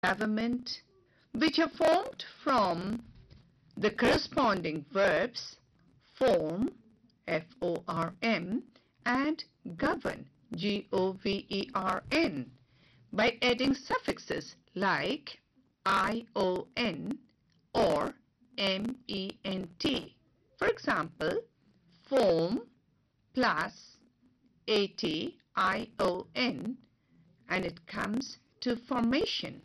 government, which are formed from the corresponding verbs form, F-O-R-M, and govern, G-O-V-E-R-N, by adding suffixes like I-O-N or M-E-N-T. For example, form plus A-T-I-O-N, and it comes to formation,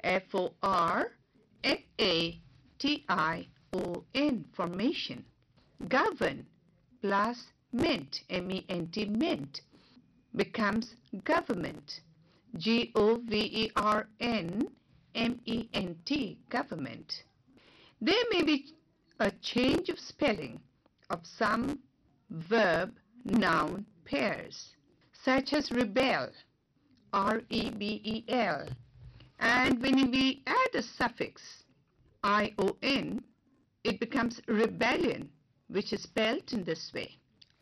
F-O-R-M-A-T-I-O-N, formation. Govern plus ment, M-E-N-T, ment, becomes government, G-O-V-E-R-N-M-E-N-T, government. There may be a change of spelling of some verb-noun pairs, such as rebel, R-E-B-E-L, and when we add a suffix I-O-N, it becomes rebellion, which is spelled in this way,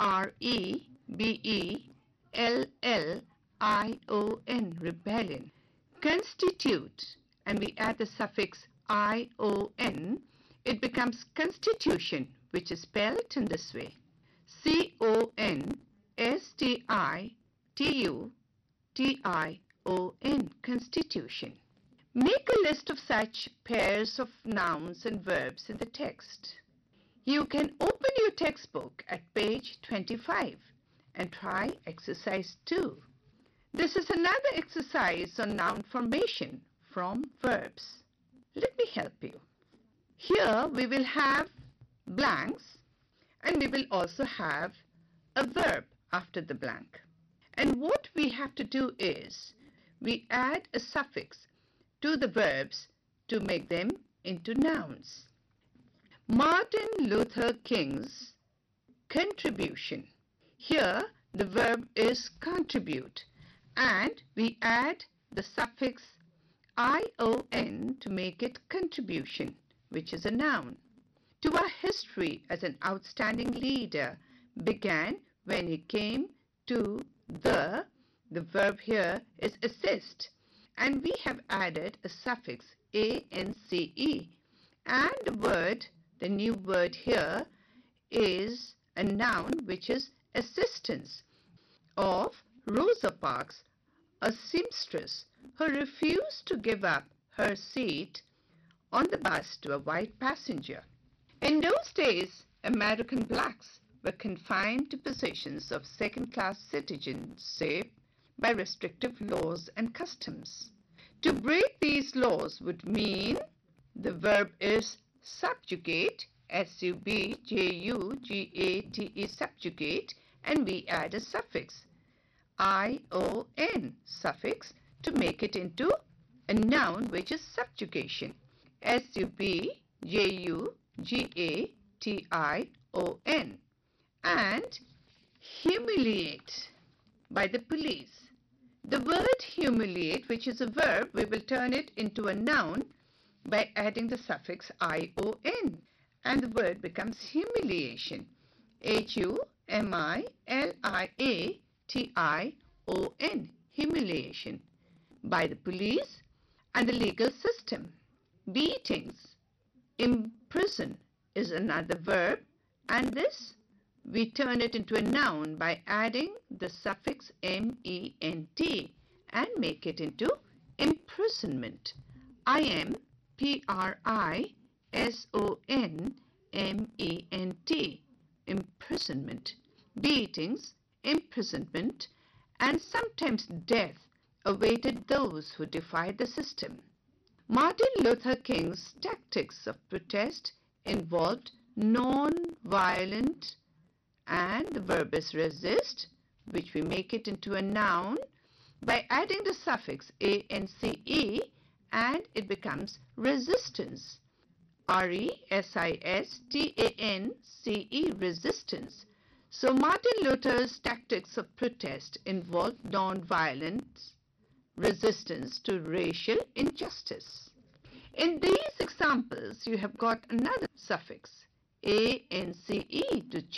R-E-B-E-L-L-I-O-N, rebellion. Constitute, and we add the suffix I-O-N, it becomes constitution, which is spelled in this way, C-O-N-S-T-I-T-U-T-I-O-N, constitution. Make a list of such pairs of nouns and verbs in the text. You can open your textbook at page 25 and try exercise 2. This is another exercise on noun formation from verbs. Let me help you. Here we will have blanks and we will also have a verb after the blank. And what we have to do is we add a suffix to the verbs to make them into nouns. Martin Luther King's contribution. Here the verb is contribute and we add the suffix I-O-N to make it contribution, which is a noun. To our history as an outstanding leader began when he came to the verb here is assist, and we have added a suffix A-N-C-E, and the new word here is a noun which is assistance of Rosa Parks, a seamstress who refused to give up her seat on the bus to a white passenger. In those days, American blacks were confined to positions of second-class citizenship by restrictive laws and customs. To break these laws would mean the verb is subjugate, S-U-B-J-U-G-A-T-E, subjugate, and we add a suffix, I-O-N, suffix, to make it into a noun which is subjugation, S-U-B-J-U-G-A-T-I-O-N, and humiliate by the police. The word humiliate, which is a verb, we will turn it into a noun by adding the suffix I-O-N, and the word becomes humiliation, H-U-M-I-L-I-A-T-I-O-N, humiliation, by the police and the legal system. Beatings, imprison is another verb, and this we turn it into a noun by adding the suffix M-E-N-T and make it into imprisonment, I-M-P-R-I-S-O-N-M-E-N-T, imprisonment. Beatings, imprisonment, and sometimes death awaited those who defied the system. Martin Luther King's tactics of protest involved non-violent, and the verb is resist, which we make it into a noun by adding the suffix A-N-C-E, and it becomes resistance, R-E-S-I-S-T-A-N-C-E, resistance. So Martin Luther's tactics of protest involved non-violent resistance to racial injustice. In these examples, you have got another suffix, A-N-C-E, to